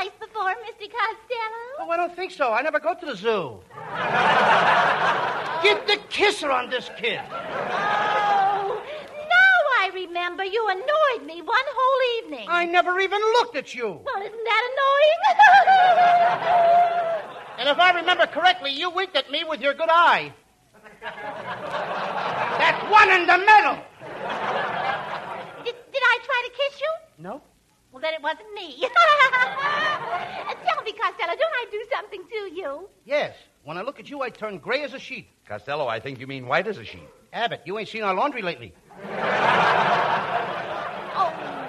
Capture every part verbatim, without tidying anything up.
voice before, Mister Costello? Oh, I don't think so. I never go to the zoo. Get the kisser on this kid. Oh, now I remember you annoyed me one whole evening. I never even looked at you. Well, isn't that annoying? And if I remember correctly, you winked at me with your good eye. That one in the middle. Did, did I try to kiss you? No. Well, then it wasn't me. Tell me, Costello, don't I do something to you? Yes. When I look at you, I turn gray as a sheet. Costello, I think you mean white as a sheet. Abbott, you ain't seen our laundry lately. Oh.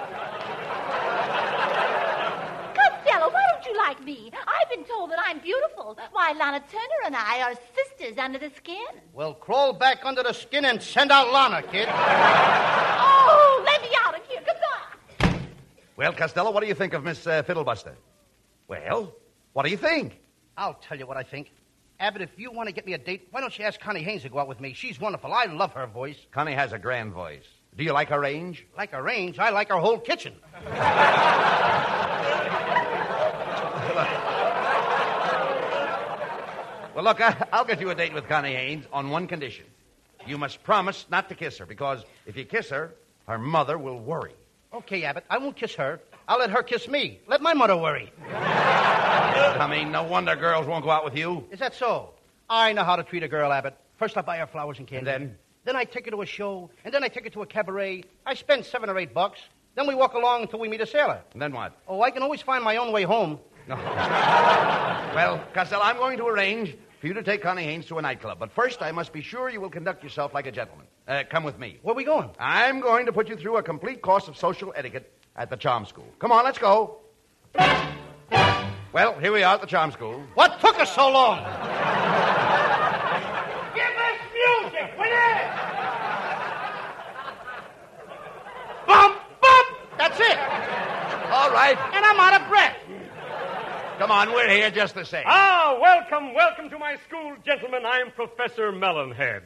Costello, why don't you like me? I've been told that I'm beautiful. Why, Lana Turner and I are sisters under the skin. Well, crawl back under the skin and send out Lana, kid. Oh, let me out of here. Goodbye. Well, Costello, what do you think of Miss uh, Fiddlebuster? Well, what do you think? I'll tell you what I think. Abbott, if you want to get me a date, why don't you ask Connie Haynes to go out with me? She's wonderful. I love her voice. Connie has a grand voice. Do you like her range? Like her range? I like her whole kitchen. Well, look, I, I'll get you a date with Connie Haynes on one condition. You must promise not to kiss her, because if you kiss her, her mother will worry. Okay, Abbott, I won't kiss her. I'll let her kiss me. Let my mother worry. I mean, no wonder girls won't go out with you. Is that so? I know how to treat a girl, Abbott. First, I buy her flowers and candy. And then? Then I take her to a show, and then I take her to a cabaret. I spend seven or eight bucks. Then we walk along until we meet a sailor. And then what? Oh, I can always find my own way home. No. Well, Costello, I'm going to arrange for you to take Connie Haynes to a nightclub. But first, I must be sure you will conduct yourself like a gentleman. Uh, come with me. Where are we going? I'm going to put you through a complete course of social etiquette at the Charm School. Come on, let's go. Well, here we are at the Charm School. What took us so long? Give us music, will you? Bump, bump. That's it. All right. And I'm out of breath. Come on, we're here just the same. Ah, welcome, welcome to my school, gentlemen. I'm Professor Melonhead.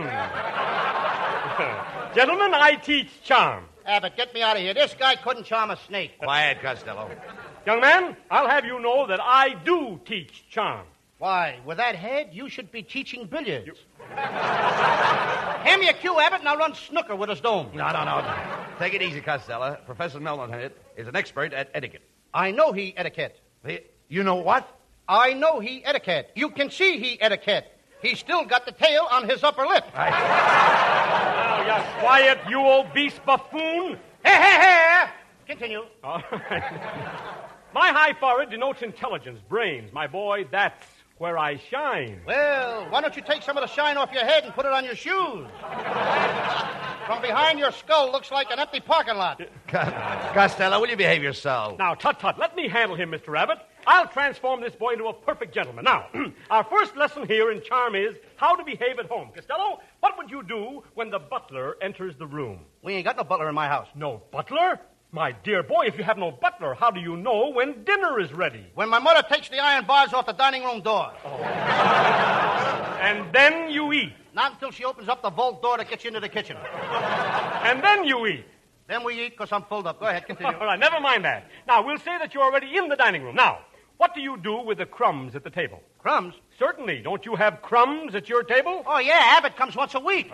Gentlemen, I teach charm. Abbott, get me out of here. This guy couldn't charm a snake. Quiet, Costello. Young man, I'll have you know that I do teach charm. Why, with that head, you should be teaching billiards. You... Hand me a cue, Abbott, and I'll run snooker with his dome. No, no, no. Take it easy, Costello. Professor Melonhead is an expert at etiquette. I know he etiquette. He, you know what? I know he etiquette. You can see he etiquette. He's still got the tail on his upper lip. I... Now, you quiet, you obese buffoon. Hey, hey, hey! Continue. All right. My high forehead denotes intelligence, brains. My boy, that's where I shine. Well, why don't you take some of the shine off your head and put it on your shoes? From behind your skull looks like an empty parking lot. Costello, will you behave yourself? Now, tut-tut, let me handle him, Mister Abbott. I'll transform this boy into a perfect gentleman. Now, our first lesson here in charm is how to behave at home. Costello, what would you do when the butler enters the room? We ain't got no butler in my house. No butler? My dear boy, if you have no butler, how do you know when dinner is ready? When my mother takes the iron bars off the dining room door. Oh. And then you eat. Not until she opens up the vault door that gets you into the kitchen. And then you eat. Then we eat because I'm filled up. Go ahead, continue. All right, never mind that. Now, we'll say that you're already in the dining room. Now, what do you do with the crumbs at the table? Crumbs? Certainly. Don't you have crumbs at your table? Oh, yeah, Abbott comes once a week.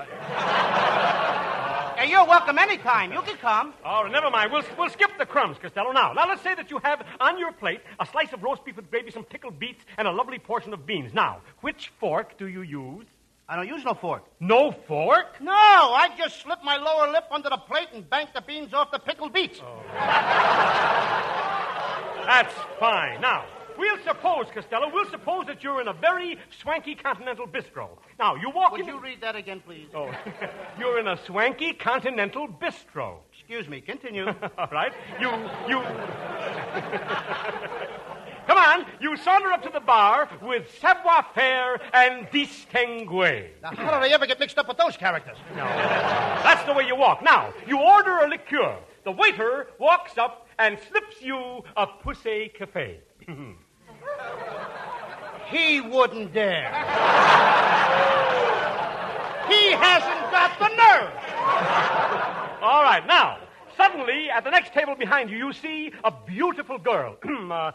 And you're welcome anytime. You can come. All right, never mind. We'll, we'll skip the crumbs, Costello. Now, now, let's say that you have on your plate a slice of roast beef with gravy, some pickled beets, and a lovely portion of beans. Now, which fork do you use? I don't use no fork. No fork? No, I just slip my lower lip under the plate and bank the beans off the pickled beets. Oh. That's fine. Now, we'll suppose, Costello, we'll suppose that you're in a very swanky continental bistro. Now, you walk Would into... you read that again, please? Oh, you're in a swanky continental bistro. Excuse me, continue. All right. You, you... Come on, you saunter up to the bar with savoir-faire and distingué. Now, how did I ever get mixed up with those characters? No. That's the way you walk. Now, you order a liqueur. The waiter walks up and slips you a poussé café. He wouldn't dare. He hasn't got the nerve. All right, now, suddenly, at the next table behind you, you see a beautiful girl. uh,